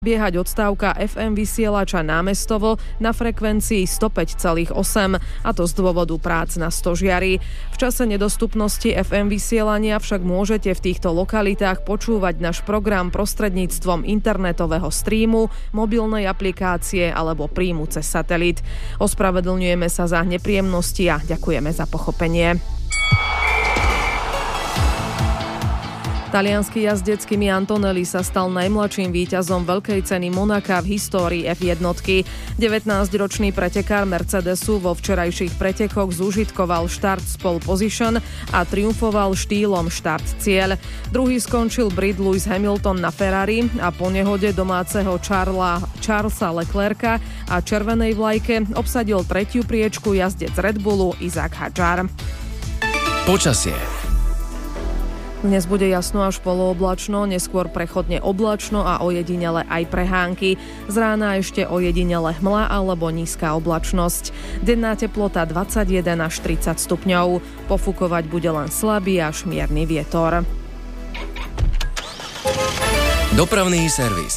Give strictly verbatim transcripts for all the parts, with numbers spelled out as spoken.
Biehať odstávka ef em vysielača Námestovo na frekvencii sto päť celá osem, a to z dôvodu prác na stožiari. V čase nedostupnosti ef em vysielania však môžete v týchto lokalitách počúvať náš program prostredníctvom internetového streamu, mobilnej aplikácie alebo príjmu cez satelit. Ospravedlňujeme sa za nepríjemnosti a ďakujeme za pochopenie. Taliansky jazdec Kimi Antonelli sa stal najmladším víťazom veľkej ceny Monaka v histórii ef jeden. devätnásťročný pretekár Mercedesu vo včerajších pretekoch zúžitkoval štart z pole position a triumfoval štýlom štart cieľ. Druhý skončil Brit Lewis Hamilton na Ferrari a po nehode domáceho Charlesa, Charlesa Leclerca a červenej vlajke obsadil tretiu priečku jazdec Red Bullu Isaac Hadjar. Počasie. Dnes bude jasno až polooblačno, neskôr prechodne oblačno a ojedinele aj prehánky. Z rána ešte ojedinele hmla alebo nízka oblačnosť. Denná teplota dvadsaťjeden až tridsať stupňov. Pofúkovať bude len slabý až mierny vietor. Dopravný servis.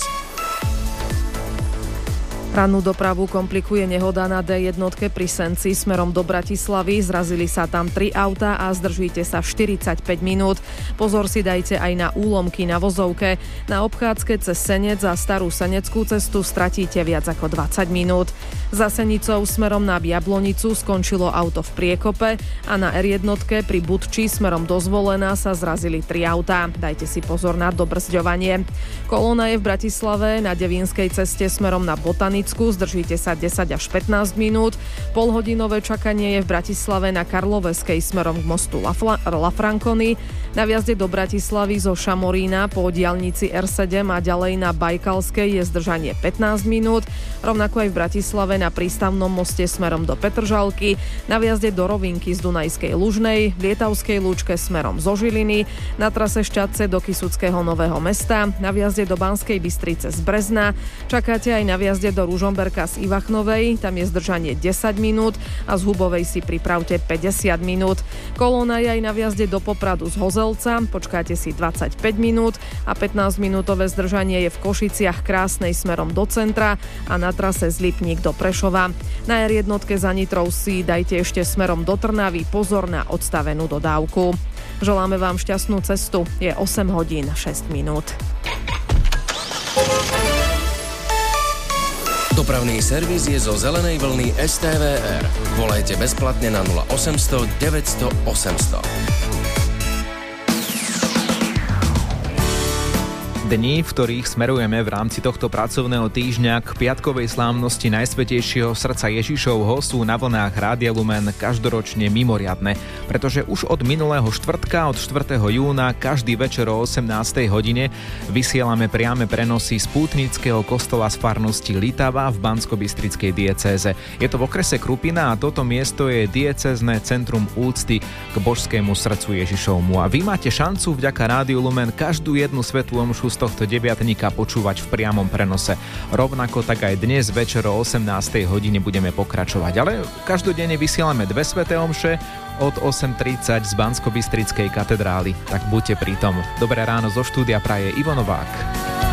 Rannú dopravu komplikuje nehoda na dé jedna pri Senci smerom do Bratislavy. Zrazili sa tam tri autá a zdržíte sa štyridsaťpäť minút. Pozor si dajte aj na úlomky na vozovke. Na obchádzke cez Senec a Starú Seneckú cestu stratíte viac ako dvadsať minút. Za Senicou smerom na Jablonicu skončilo auto v priekope a na er jedna pri Budči smerom do Zvolena sa zrazili tri autá. Dajte si pozor na dobrzďovanie. Kolóna je v Bratislave na Devínskej ceste smerom na Botanicu. Zdržíte sa desať až pätnásť minút. Polhodinové čakanie je v Bratislave na Karloveskej smerom k mostu Lafranconi. Na vjazde do Bratislavy zo Šamorína po diaľnici er sedem a ďalej na Bajkalskej je zdržanie pätnásť minút. Rovnako aj v Bratislave na prístavnom moste smerom do Petržalky. Na vjazde do Rovinky z Dunajskej Lužnej, v Lietavskej Lúčke smerom zo Žiliny, na trase Šťadce do Kysuckého Nového Mesta, na vjazde do Banskej Bystrice z Brezna. Čakáte aj na vjazde do Ružomberka z Ivachnovej, tam je zdržanie desať minút a z Hubovej si pripravte päťdesiat minút. Kolóna je aj na vjazde do Popradu z Hozelca, počkáte si dvadsaťpäť minút a pätnásťminútové zdržanie je v Košiciach Krásnej smerom do centra a na trase z Lipník do Prešova. Na er jedna za Nitrou si dajte ešte smerom do Trnavy pozor na odstavenú dodávku. Želáme vám šťastnú cestu, je osem hodín šesť minút. Dopravný servis je zo zelenej vlny es té vé er. Volajte bezplatne na nula osemsto deväťsto osemsto. Dni, v ktorých smerujeme v rámci tohto pracovného týždňa k piatkovej slávnosti Najsvätejšieho srdca Ježišovho, sú na vlnách Rádia Lumen každoročne mimoriadne, pretože už od minulého štvrtka, od štvrtého júna, každý večer o osemnástej hodine vysielame priame prenosy z pútnického kostola z farnosti Litava v Banskobystrickej diecéze. Je to v okrese Krupina a toto miesto je diecézne centrum úcty k božskému srdcu Ježišovmu. A vy máte šancu vďaka Rádiu Lumen každú jednu svätú omšu z tohto deviatnika počúvať v priamom prenose. Rovnako tak aj dnes večer o osemnástej hodine budeme pokračovať. Ale každodenne vysielame dve sväté omše od osem tridsať z Banskobystrickej katedrály. Tak buďte pri tom. Dobré ráno zo štúdia praje Ivo Novák.